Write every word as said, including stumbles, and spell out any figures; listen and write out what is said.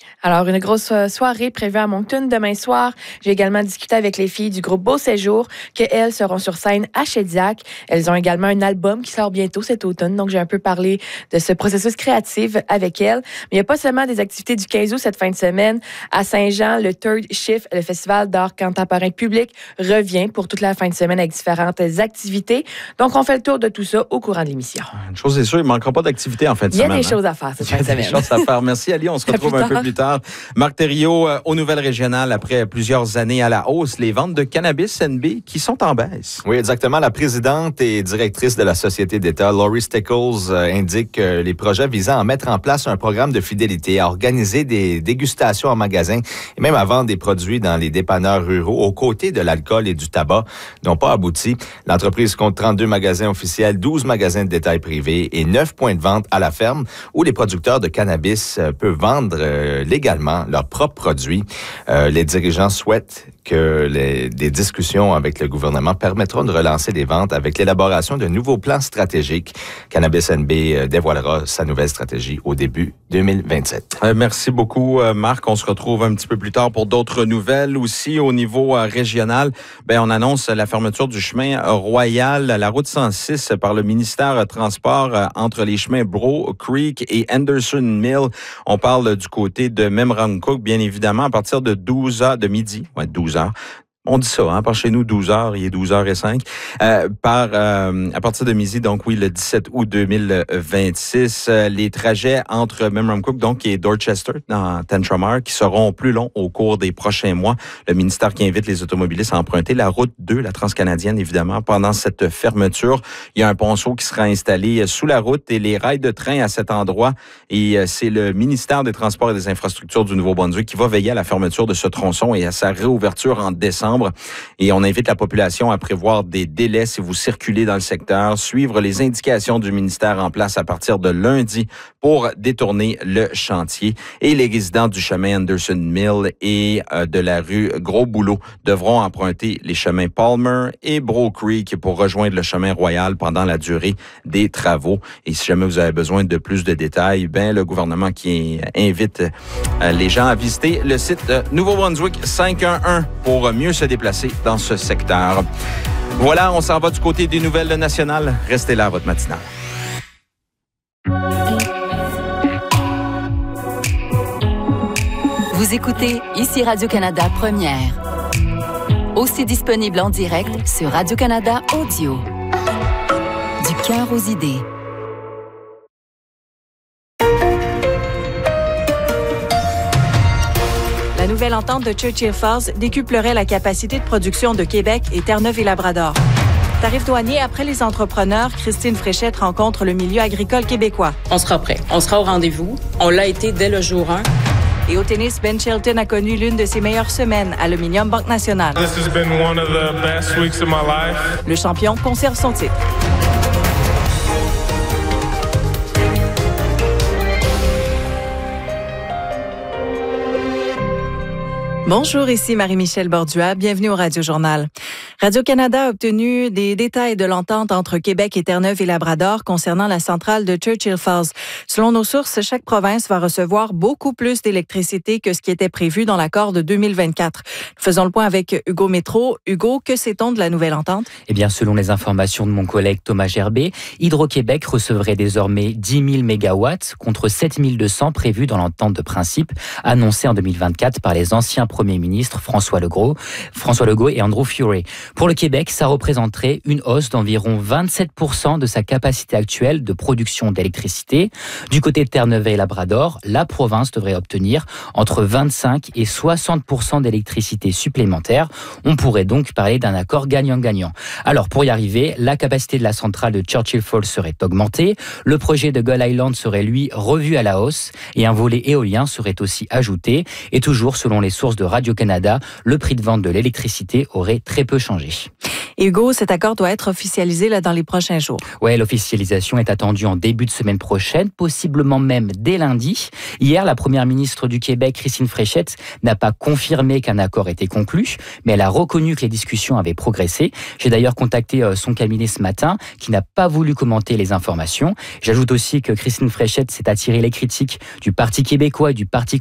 Alors, une grosse soirée prévue à Moncton demain soir. J'ai également discuté avec les filles du groupe Beau Séjour, qu'elles seront sur scène à Shediac. Elles ont également un album qui sort bientôt cet automne, donc j'ai un peu parlé de ce processus créatif avec elles. Mais il n'y a pas seulement des activités du quinze août cette fin de semaine. À Saint-Jean, le Third Shift, le festival d'art contemporain public, revient pour toute la fin de semaine avec différentes activités. Donc, on fait le tour de tout ça au courant de l'émission. Une chose est sûre, il ne manquera pas d'activités en fin de semaine. Il y a semaine, des hein? choses à faire cette fin de semaine. Il y a des choses à faire. Merci, Ali. On se retrouve un peu plus tard. Marc Thériault, euh, aux nouvelles régionales, après plusieurs années à la hausse, les ventes de cannabis N B qui sont en baisse. Oui, exactement. La présidente et directrice de la Société d'État, Laurie Stickles, euh, indique que les projets visant à mettre en place un programme de fidélité, à organiser des dégustations en magasin et même à vendre des produits dans les dépanneurs ruraux aux côtés de l'alcool et du tabac n'ont pas abouti. L'entreprise compte trente-deux magasins officiels, douze magasins de détail privés et neuf points de vente à la ferme où les producteurs de cannabis euh, peuvent vendre euh, légalement leurs propres produits. Euh, les dirigeants souhaitent que les, des discussions avec le gouvernement permettront de relancer les ventes avec l'élaboration d'un nouveau plan stratégique. Cannabis N B euh, dévoilera sa nouvelle stratégie au début deux mille vingt-sept. Euh, merci beaucoup, euh, Marc. On se retrouve un petit peu plus tard pour d'autres nouvelles. Aussi, au niveau euh, régional, ben, on annonce la fermeture du chemin Royal, la route cent six par le ministère euh, Transport euh, entre les chemins Bro Creek et Anderson Mill. On parle du côté de Memramcook, bien évidemment, à partir de douze heures, de midi, ouais, douze heures. On dit ça, hein, par chez nous, douze heures, il est douze heures cinq. Euh, par, euh, à partir de midi, donc oui, le dix-sept août deux mille vingt-six, euh, les trajets entre Memramcook donc, et Dorchester, dans Tantramar, qui seront plus longs au cours des prochains mois. Le ministère qui invite les automobilistes à emprunter la route deux, la transcanadienne, évidemment, pendant cette fermeture. Il y a un ponceau qui sera installé sous la route et les rails de train à cet endroit. Et euh, c'est le ministère des Transports et des Infrastructures du Nouveau-Brunswick qui va veiller à la fermeture de ce tronçon et à sa réouverture en décembre. Et on invite la population à prévoir des délais si vous circulez dans le secteur, suivre les indications du ministère en place à partir de lundi pour détourner le chantier. Et les résidents du chemin Anderson Mill et euh, de la rue Gros-Boulot devront emprunter les chemins Palmer et Bro Creek pour rejoindre le chemin Royal pendant la durée des travaux. Et si jamais vous avez besoin de plus de détails, ben le gouvernement qui invite euh, les gens à visiter le site euh, Nouveau-Brunswick cinq un un pour mieux se déplacer dans ce secteur. Voilà, on s'en va du côté des nouvelles nationales. Restez là à votre matinale. Vous écoutez ici Radio-Canada Première. Aussi disponible en direct sur Radio-Canada Audio. Du cœur aux idées. La nouvelle entente de Churchill Falls décuplerait la capacité de production de Québec et Terre-Neuve et Labrador. Tarifs douaniers après les entrepreneurs, Christine Fréchette rencontre le milieu agricole québécois. On sera prêt. On sera au rendez-vous. On l'a été dès le jour un. Et au tennis, Ben Shelton a connu l'une de ses meilleures semaines à l'Aluminium Banque Nationale. This has been one of the best weeks of my life. Le champion conserve son titre. Bonjour, ici Marie-Michel Bordua. Bienvenue au Radio-Journal. Radio-Canada a obtenu des détails de l'entente entre Québec et Terre-Neuve et Labrador concernant la centrale de Churchill Falls. Selon nos sources, chaque province va recevoir beaucoup plus d'électricité que ce qui était prévu dans l'accord de deux mille vingt-quatre. Faisons le point avec Hugo Métro. Hugo, que sait-on de la nouvelle entente? Eh bien, selon les informations de mon collègue Thomas Gerbet, Hydro-Québec recevrait désormais dix mille mégawatts contre sept mille deux cents prévus dans l'entente de principe annoncée en deux mille vingt-quatre par les anciens premiers ministres François Legault, François Legault et Andrew Furey. Pour le Québec, ça représenterait une hausse d'environ vingt-sept pour cent de sa capacité actuelle de production d'électricité. Du côté de Terre-Neuve et Labrador, la province devrait obtenir entre vingt-cinq et soixante pour cent d'électricité supplémentaire. On pourrait donc parler d'un accord gagnant-gagnant. Alors, pour y arriver, la capacité de la centrale de Churchill Falls serait augmentée, le projet de Gull Island serait, lui, revu à la hausse et un volet éolien serait aussi ajouté. Et toujours, selon les sources de Radio-Canada, le prix de vente de l'électricité aurait très peu changé. Hugo, cet accord doit être officialisé là, dans les prochains jours. Oui, l'officialisation est attendue en début de semaine prochaine, possiblement même dès lundi. Hier, la première ministre du Québec, Christine Fréchette, n'a pas confirmé qu'un accord était conclu, mais elle a reconnu que les discussions avaient progressé. J'ai d'ailleurs contacté son cabinet ce matin, qui n'a pas voulu commenter les informations. J'ajoute aussi que Christine Fréchette s'est attirée les critiques du Parti québécois et du Parti